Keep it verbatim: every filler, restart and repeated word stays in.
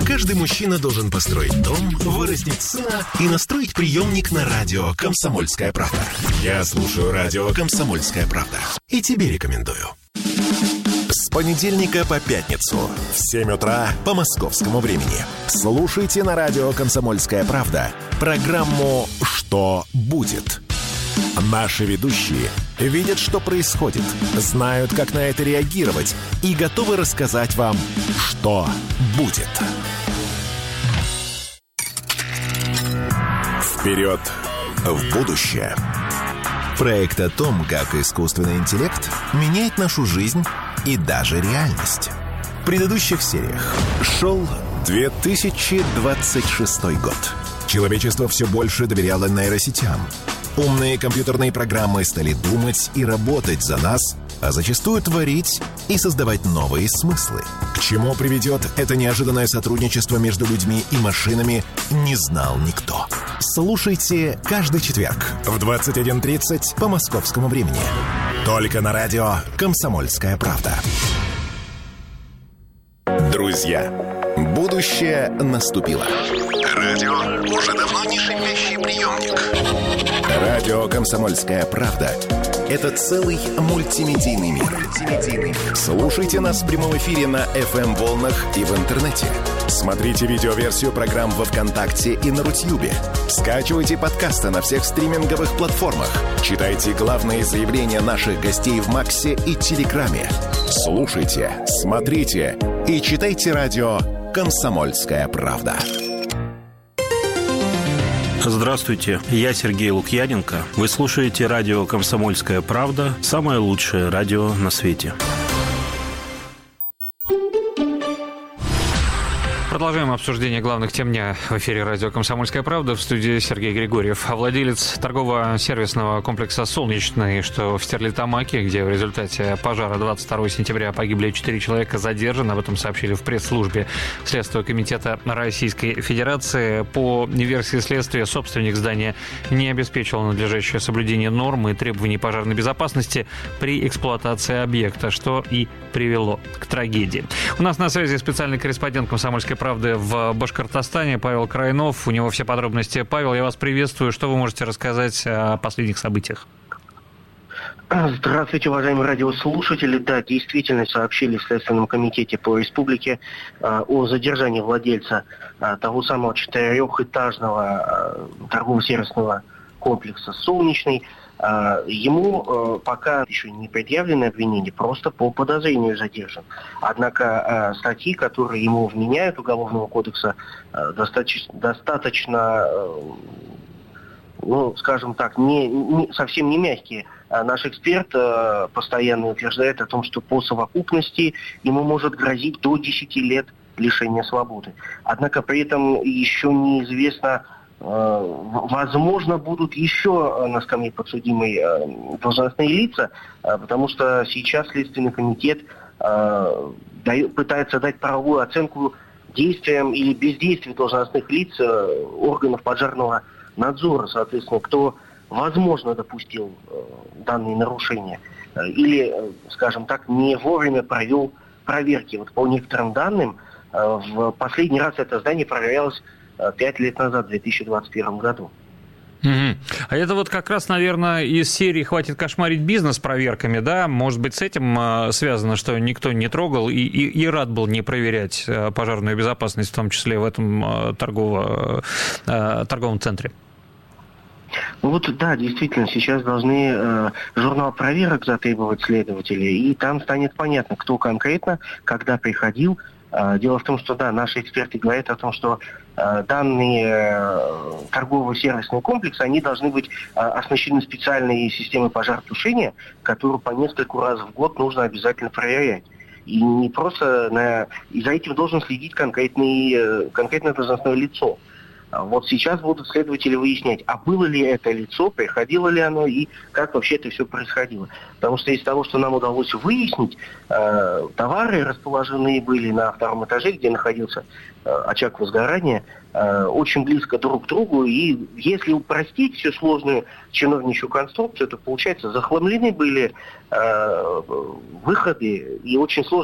Каждый мужчина должен построить дом, вырастить сына и настроить приемник на радио «Комсомольская правда». Я слушаю радио «Комсомольская правда» и тебе рекомендую. С понедельника по пятницу в семь утра по московскому времени слушайте на радио «Комсомольская правда» программу «Что будет?». Наши ведущие видят, что происходит, знают, как на это реагировать и готовы рассказать вам, что будет. Вперед в будущее. Проект о том, как искусственный интеллект меняет нашу жизнь и даже реальность. В предыдущих сериях шел две тысячи двадцать шестой год. Человечество все больше доверяло нейросетям. Умные компьютерные программы стали думать и работать за нас, а зачастую творить и создавать новые смыслы. К чему приведет это неожиданное сотрудничество между людьми и машинами, не знал никто. Слушайте каждый четверг в двадцать один тридцать по московскому времени. Только на радио «Комсомольская правда». Друзья, будущее наступило. Радио уже давно не шипящий приемник. Радио «Комсомольская правда» — это целый мультимедийный мир. Слушайте нас в прямом эфире на эф эм-волнах и в интернете. Смотрите видеоверсию программ во ВКонтакте и на Рутьюбе. Скачивайте подкасты на всех стриминговых платформах. Читайте главные заявления наших гостей в Максе и Телеграме. Слушайте, смотрите и читайте радио «Комсомольская правда». Здравствуйте, я Сергей Лукьяненко. Вы слушаете радио «Комсомольская правда», самое лучшее радио на свете. Продолжаем обсуждение главных тем дня в эфире радио «Комсомольская правда». В студии Сергей Григорьев. Владелец торгово-сервисного комплекса «Солнечный», что в Стерлитамаке, где в результате пожара двадцать второго сентября погибли четыре человека, задержан. Об этом сообщили в пресс-службе Следственного комитета Российской Федерации. По версии следствия, собственник здания не обеспечивал надлежащее соблюдение норм и требований пожарной безопасности при эксплуатации объекта, что и привело к трагедии. У нас на связи специальный корреспондент «Комсомольской правды» в Башкортостане Павел Крайнов. У него все подробности. Павел, я вас приветствую. Что вы можете рассказать о последних событиях? Здравствуйте, уважаемые радиослушатели. Да, действительно сообщили в Следственном комитете по республике э, о задержании владельца э, того самого четырехэтажного э, торгово-сервисного комплекса «Солнечный». Uh, ему uh, пока еще не предъявлены обвинения, просто по подозрению задержан. Однако uh, статьи, которые ему вменяют Уголовного кодекса, uh, достаточно, достаточно uh, ну, скажем так, не, не, совсем не мягкие. Uh, наш эксперт uh, постоянно утверждает о том, что по совокупности ему может грозить до десяти лет лишения свободы. Однако при этом еще неизвестно, возможно, будут еще на скамье подсудимой должностные лица, потому что сейчас Следственный комитет пытается дать правовую оценку действиям или бездействию должностных лиц органов пожарного надзора, соответственно, кто, возможно, допустил данные нарушения или, скажем так, не вовремя провел проверки. Вот по некоторым данным, в последний раз это здание проверялось пять лет назад, в две тысячи двадцать первом году. Угу. А это вот как раз, наверное, из серии «Хватит кошмарить бизнес» проверками, да? Может быть, с этим э, связано, что никто не трогал и, и, и рад был не проверять э, пожарную безопасность, в том числе в этом э, торгово, э, торговом центре? Вот, да, действительно, сейчас должны э, журнал проверок затребовать следователи, и там станет понятно, кто конкретно, когда приходил. Дело в том, что, да, наши эксперты говорят о том, что э, данные э, торгово-сервисные комплексы, они должны быть э, оснащены специальной системой пожаротушения, которую по нескольку раз в год нужно обязательно проверять. И не просто на... И за этим должен следить конкретный, э, конкретное должностное лицо. Вот сейчас будут следователи выяснять, а было ли это лицо, приходило ли оно и как вообще это все происходило. Потому что из того, что нам удалось выяснить, э, товары расположены были на втором этаже, где находился э, очаг возгорания, э, очень близко друг к другу. И если упростить всю сложную чиновничью конструкцию, то получается захламлены были э, выходы и очень сложно